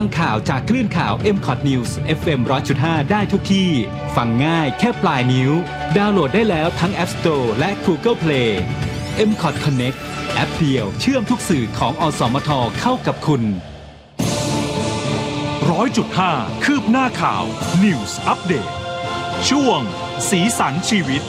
ฟังข่าวจากคลื่นข่าว MCOT News FM 100.5 ได้ทุกที่ฟังง่ายแค่ปลายนิ้วดาวน์โหลดได้แล้วทั้ง App Store และ Google Play MCOT Connect แอปเดียวเชื่อมทุกสื่อของอสมทเข้ากับคุณ 100.5 คืบหน้าข่าว News Update ช่วงสีสันชีวิต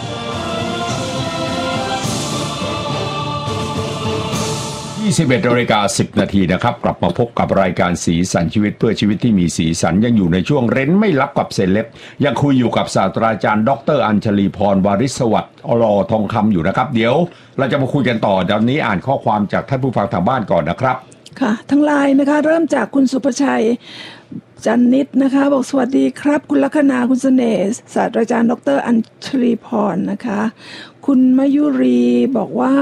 21:10 นาทีนะครับกลับมาพบกับรายการสีสันชีวิตเพื่อชีวิตที่มีสีสันยังอยู่ในช่วงเร้นไม่ลับกับเซเลบยังคุยอยู่กับศาสตราจารย์ดร.อัญชลีพรวาริศสวัสดิ์รอทองคำอยู่นะครับเดี๋ยวเราจะมาคุยกันต่อตอนนี้อ่านข้อความจากท่านผู้ฟังทางบ้านก่อนนะครับค่ะทั้งไลน์นะคะเริ่มจากคุณสุภชัยจันนิดนะคะบอกสวัสดีครับคุณลัคนาคุณเสน่ห์ศาสตราจารย์ดร.อัญชลีพรนะคะคุณมยุรีบอกว่า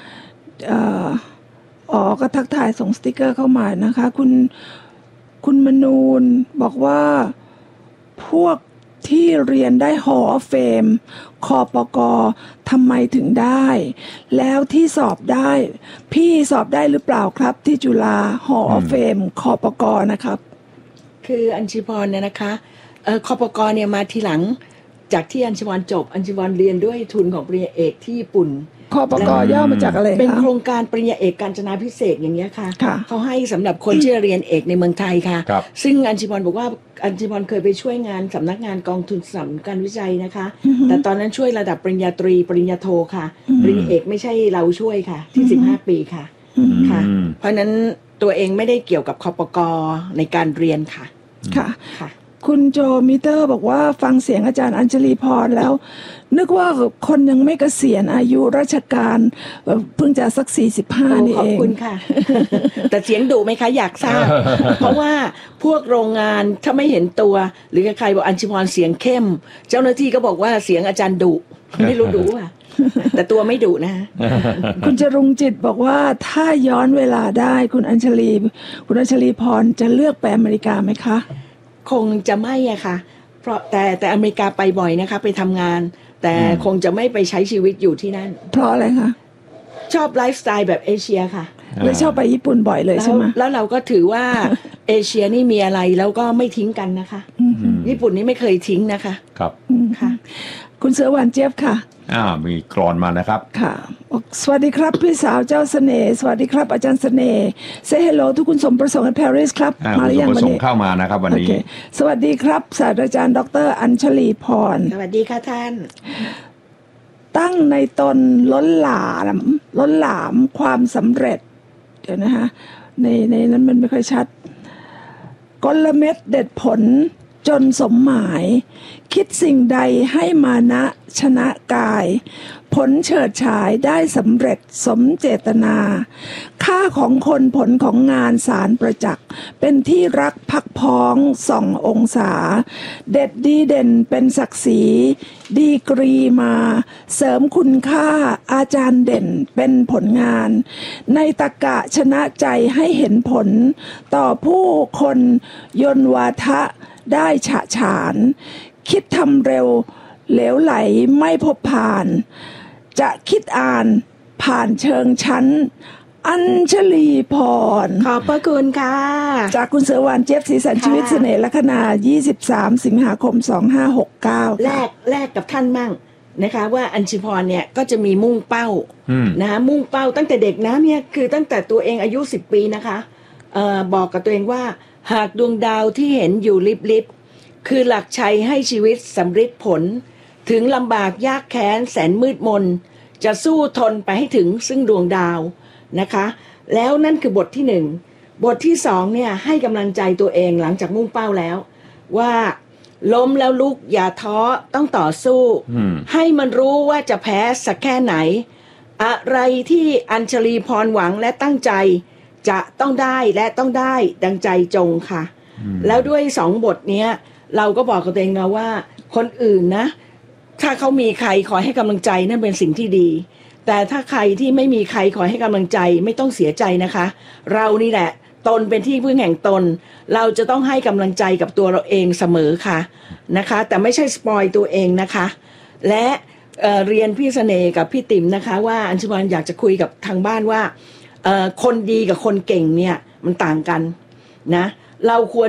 ก็ทักทายส่งสติกเกอร์เข้ามานะคะคุณมนูนบอกว่าพวกที่เรียนได้ Hall of Fame คปก.ทำไมถึงได้แล้วที่สอบได้พี่สอบได้หรือเปล่าครับที่จุฬา Hall of Fame คปก.นะครับคืออัญชิพรเนี่ยนะคะคปก.เนี่ยมาทีหลังจากที่อัญชิพรจบอัญชิพรเรียนด้วยทุนของปริญญาเอกที่ญี่ปุ่นคปก.ย่อมาจากอะไรคะเป็นโครงการปริญญาเอกกาญจนาภิเษกอย่างเงี้ยค่ะเขาให้สำหรับคนที่เรียนเอกในเมืองไทยค่ะซึ่งอัญชิพรบอกว่าอัญชิพรเคยไปช่วยงานสำนักงานกองทุนสำนักการวิจัยนะคะแต่ตอนนั้นช่วยระดับปริญญาตรีปริญญาโทค่ะปริญญาเอกไม่ใช่เราช่วยค่ะที่15 ปีค่ะค่ะเพราะนั้นตัวเองไม่ได้เกี่ยวกับคปก.ในการเรียนค่ะค่ะคุณโจมิเตอร์บอกว่าฟังเสียงอาจารย์อัญชลีพรแล้วนึกว่าคนยังไม่เกษียณอายุราชการเพิ่งจะสัก45นี่เองขอบคุณค่ะ แต่เสียงดุไหมคะอยากทราบ เพราะว่าพวกโรงงานถ้าไม่เห็นตัวหรือใครบอกอัญชลีพรเสียงเข้มเจ้าหน้าที่ก็บอกว่าเสียงอาจารย์ดุไม่รู้ดุอ่ะแต่ตัวไม่ดุนะคุณจรุงจิตบอกว่าถ้าย้อนเวลาได้คุณอัญชลีพรจะเลือกไปอเมริกาไหมคะคงจะไม่อะค่ะเพราะแต่อเมริกาไปบ่อยนะคะไปทำงานแต่คงจะไม่ไปใช้ชีวิตอยู่ที่นั่นเพราะอะไรคะชอบไลฟ์สไตล์แบบเอเชียค่ะเลยชอบไปญี่ปุ่นบ่อยเลยใช่ไหมแล้วเราก็ถือว่าเอเชียนี่มีอะไรแล้วก็ไม่ทิ้งกันนะคะญี่ปุ่นนี่ไม่เคยทิ้งนะคะครับค่ะคุณเสือหวานเจี๊ยบค่ะมีกรอนมานะครับค่ะสวัสดีครับพี่สาวเจ้าเสน่ห์สวัสดีครับอาจารย์เสน่ห์เซเฮลโลทุกคุณสมประสงค์ในปารีสครับมาหรือยังวันนี้เข้ามานะครับวันนี้สวัสดีครับศาสตราจารย์ดร.อัญชลีพรสวัสดีค่ะท่านตั้งในตนล้นหลามความสำเร็จเดี๋ยวนะคะในนั้นมันไม่ค่อยชัดกลเม็ดเด็ดผลจนสมหมายคิดสิ่งใดให้มานะชนะกายผลเฉิดฉายได้สำเร็จสมเจตนาค่าของคนผลของงานสารประจักษ์เป็นที่รักพักพ้องส่ององศาเด็ดดีเด่นเป็นศักดิ์ศรีดีกรีมาเสริมคุณค่าอาจารย์เด่นเป็นผลงานในตรรกะชนะใจให้เห็นผลต่อผู้คนยนวาทะได้ฉะฉานคิดทำเร็วเหลวไหลไม่พบผ่านจะคิดอ่านผ่านเชิงชั้นอัญชลีพรขอบพระคุณค่ะจากคุณเสือหวานเจี๊ยบสีสันชีวิตเสน่ห์ลัคนา23 สิงหาคม 2569 แลกกับท่านมั่งนะคะว่าอัญชลีพรเนี่ยก็จะมีมุ่งเป้านะมุ่งเป้าตั้งแต่เด็กนะเนี่ยคือตั้งแต่ตัวเองอายุ10 ปีนะคะบอกกับตัวเองว่าหากดวงดาวที่เห็นอยู่ลิบๆคือหลักชัยให้ชีวิตสำฤทธิ์ผลถึงลำบากยากแค้นแสนมืดมนจะสู้ทนไปให้ถึงซึ่งดวงดาวนะคะแล้วนั่นคือบทที่1บทที่2เนี่ยให้กำลังใจตัวเองหลังจากมุ่งเป้าแล้วว่าล้มแล้วลุกอย่าท้อต้องต่อสู้ให้มันรู้ว่าจะแพ้สักแค่ไหนอะไรที่อัญชลีพรหวังและตั้งใจจะต้องได้และต้องได้ดังใจจงค่ะแล้วด้วย2 บทนี้เราก็บอกกับตัวเองนะว่าคนอื่นนะถ้าเขามีใครขอให้กำลังใจนั่นเป็นสิ่งที่ดีแต่ถ้าใครที่ไม่มีใครขอให้กำลังใจไม่ต้องเสียใจนะคะเรานี่แหละตนเป็นที่พึ่งแห่งตนเราจะต้องให้กำลังใจกับตัวเราเองเสมอค่ะนะคะแต่ไม่ใช่สปอยตัวเองนะคะและเรียนพี่เสน่ห์กับพี่ติ๋มนะคะว่าอัญชลีอยากจะคุยกับทางบ้านว่าคนดีกับคนเก่งเนี่ยมันต่างกันนะเราควร